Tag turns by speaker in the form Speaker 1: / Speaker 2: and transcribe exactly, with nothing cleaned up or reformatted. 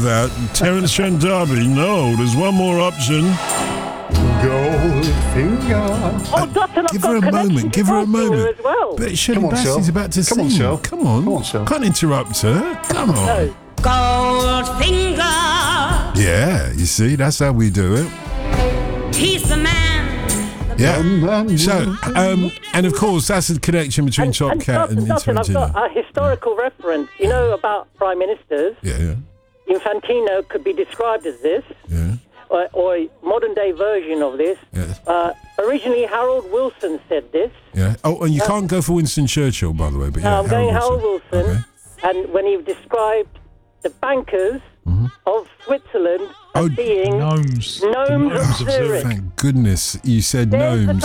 Speaker 1: that. Terence Trent D'Arby. No, there's one more option.
Speaker 2: Goldfinger.
Speaker 3: Oh, Dutton, I've
Speaker 1: Give
Speaker 3: got
Speaker 1: her a
Speaker 3: connection
Speaker 1: moment.
Speaker 3: to
Speaker 1: Give her a
Speaker 3: Goldfinger
Speaker 1: moment.
Speaker 3: as well.
Speaker 1: But Shirley
Speaker 2: Come on,
Speaker 1: Bassey's
Speaker 2: Shel.
Speaker 1: about to
Speaker 2: Come on,
Speaker 1: sing.
Speaker 2: Shel.
Speaker 1: Come on.
Speaker 2: Come on, Shel.
Speaker 1: Can't interrupt her. Come on.
Speaker 3: No.
Speaker 4: Goldfinger,
Speaker 1: Yeah, you see, that's how we do it.
Speaker 4: he's the man.
Speaker 1: Yeah. So, um, and of course, that's the connection between Top
Speaker 3: and
Speaker 1: Cat and,
Speaker 3: Dutton, Dutton, I've
Speaker 1: Tarantino.
Speaker 3: got a historical reference. You know about prime ministers?
Speaker 1: Yeah, yeah,
Speaker 3: Infantino could be described as this,
Speaker 1: yeah,
Speaker 3: or, or a modern-day version of this.
Speaker 1: yeah,
Speaker 3: Uh, originally, Harold Wilson said this.
Speaker 1: yeah. Oh, and you can't go for Winston Churchill, by the way. But yeah,
Speaker 3: Uh, I'm going Harold Wilson,
Speaker 1: Okay.
Speaker 3: and when he described the bankers of Switzerland as
Speaker 1: Oh,
Speaker 3: being
Speaker 5: Gnomes.
Speaker 3: gnomes of
Speaker 5: Gnomes of
Speaker 3: Zurich.
Speaker 1: Thank goodness you said
Speaker 3: There's the
Speaker 1: gnomes.